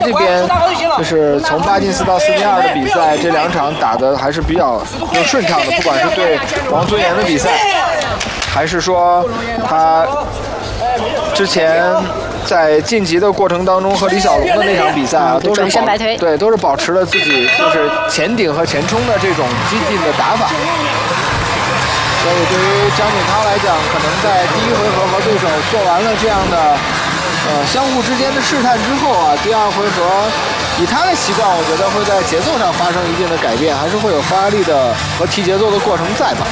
这边就是从8进4到4进2的比赛，这2场打的还是比较顺畅的，不管是对王尊严的比赛，还是说他之前在晋级的过程当中和李小龙的那场比赛啊，都是保持了自己就是前顶和前冲的这种激进的打法。所以对于张景涛来讲，可能在第1回合和对手做完了这样的相互之间的试探之后啊，第2回合以他的习惯，我觉得会在节奏上发生一定的改变，还是会有发力的和提节奏的过程在吧。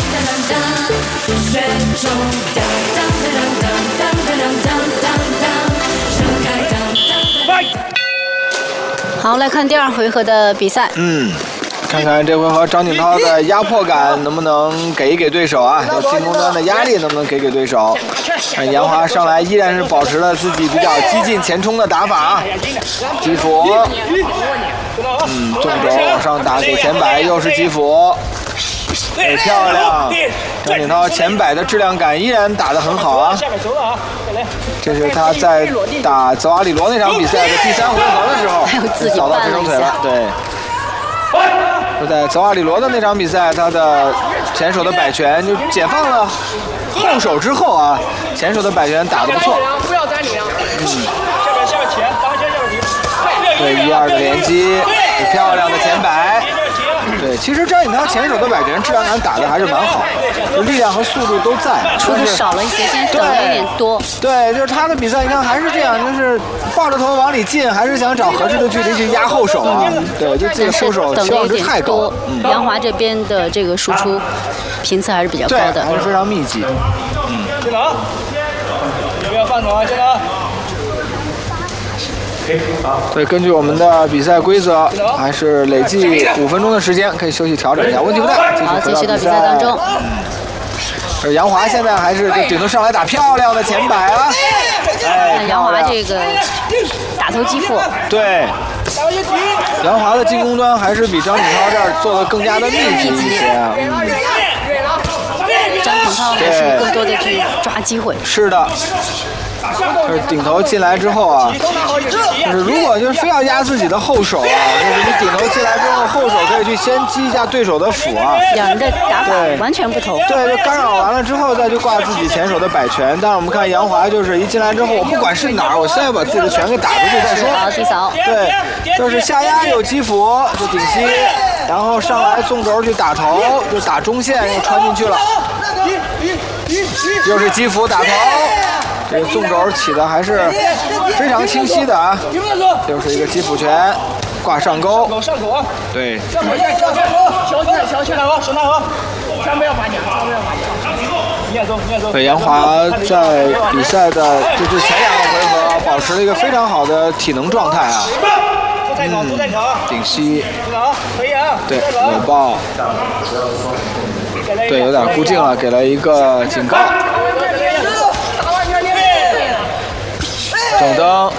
好，来看第2回合的比赛。 看看这回合张景涛的压迫感能不能给对手啊？进攻端的压力能不能给对手？杨华上来依然是保持了自己比较激进前冲的打法啊。击斧，纵轴往上打给前摆，又是击斧，很漂亮。张景涛前摆的质量感依然打得很好啊。这是他在打泽瓦里罗那场比赛的第3回合的时候找到支撑腿了，对。就在泽瓦里罗的那场比赛，他的前手的摆拳就解放了后手之后啊，前手的摆拳打得不错。对1-2的连击，漂亮的前摆。对，其实张景涛前手的摆拳质量感打得还是蛮好，就力量和速度都在， 出的少了一些，现在等的有点多。 对，就是他的比赛，你看还是这样，就是抱着头往里进，还是想找合适的距离去压后手啊。对，就自己后手期望值太高。 杨华这边的这个输出频次还是比较高的， 还是非常密集。 进来，不要放手啊，进来。 对，根据我们的比赛规则，还是累计5分钟的时间，可以休息调整一下，问题不大。 好，继续到比赛当中。 而杨华现在还是顶头上来打漂亮的前摆啊！ 杨华这个打头击斧。 对，杨华的进攻端还是比张景涛这儿做的更加的密集一些啊。 张景涛还是更多的去抓机会。 是的。就是顶头进来之后啊，就是如果就是非要压自己的后手啊，就是你顶头进来之后，后手可以去先击一下对手的斧啊。 两人的打法完全不同。 对，就干扰完了之后再去挂自己前手的摆拳。但是我们看杨华就是一进来之后，我不管是哪儿，我先要把自己的拳给打出去再说。 好，低扫。 对，就是下压有击斧，就顶膝，然后上来纵轴去打头，就打中线又穿进去了。又是击斧打头。这个纵轴起的还是非常清晰的啊，又是一个击斧拳，挂上钩，对。对，杨华在比赛的就是前2个回合保持了一个非常好的体能状态啊。顶膝，对，扭抱，对，有点固定了，给了一个警告。整灯，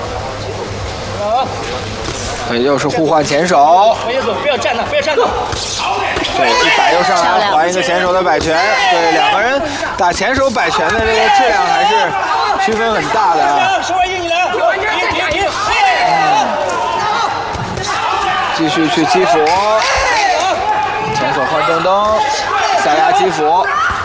对，又是互换前手， 不要站着，不要站着。 对，一摆又上来还一个前手的摆拳，对，两个人打前手摆拳的这个质量还是区分很大的啊。继续去击斧，前手换正蹬，下压击斧，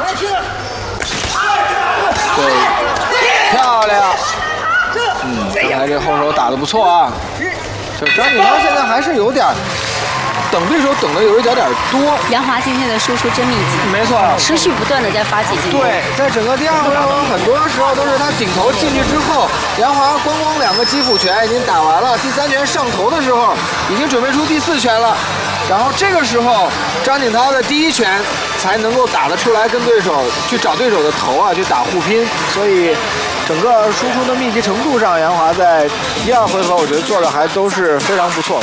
对，漂亮。刚才这后手打得不错啊，就张景涛现在还是有点等对手等的有一点多。 杨华今天的输出真密集， 没错， 持续不断的在发起进攻。 对，在整个第2回合很多时候都是他顶头进去之后，杨华光2个击斧拳已经打完了，第3拳上头的时候已经准备出第4拳了，然后这个时候张景涛的第1拳才能够打得出来，跟对手去找对手的头啊，去打互拼，所以整个输出的密集程度上，杨华在1、2回合我觉得做的还都是非常不错的。